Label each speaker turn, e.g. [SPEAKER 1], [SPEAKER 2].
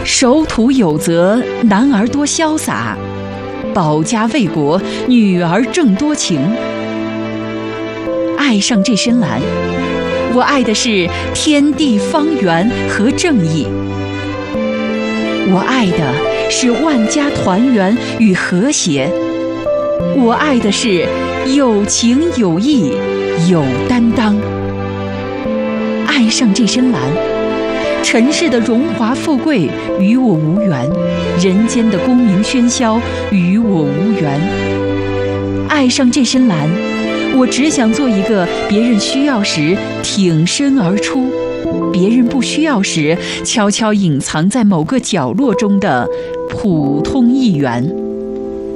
[SPEAKER 1] 守土有责，男儿多潇洒；保家卫国，女儿正多情。爱上这深蓝，我爱的是天地方圆和正义，我爱的是万家团圆与和谐，我爱的是有情有义有担当。爱上这深蓝，尘世的荣华富贵与我无缘，人间的功名喧嚣与我无缘。爱上这深蓝，我只想做一个别人需要时挺身而出，别人不需要时悄悄隐藏在某个角落中的普通一员。